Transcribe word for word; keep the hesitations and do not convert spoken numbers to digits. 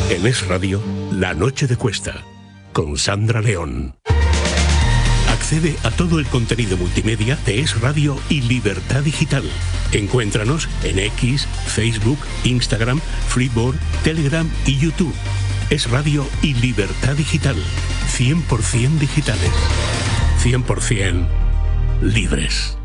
En Es Radio, La Noche de Cuesta, con Sandra León. Accede a todo el contenido multimedia de Es Radio y Libertad Digital. Encuéntranos en X, Facebook, Instagram, Freeboard, Telegram y YouTube. Es Radio y Libertad Digital. cien por ciento digitales. cien por ciento libres.